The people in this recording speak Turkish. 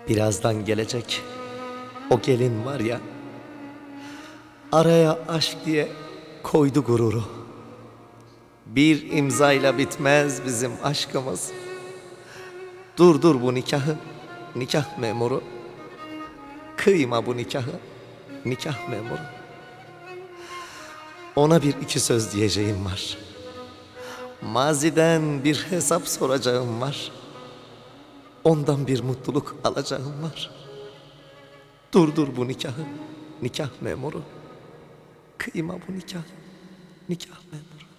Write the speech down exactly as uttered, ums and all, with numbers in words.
Birazdan gelecek o gelin var ya, araya aşk diye koydu gururu. Bir imzayla bitmez bizim aşkımız. Durdur bu nikahı, nikah memuru. Kıyma bu nikahı, nikah memuru. Ona bir iki söz diyeceğim var. Maziden bir hesap soracağım var. Ondan bir mutluluk alacağım var. Durdur bu nikahı, nikah memuru. Kıyma bu nikah, nikah memuru.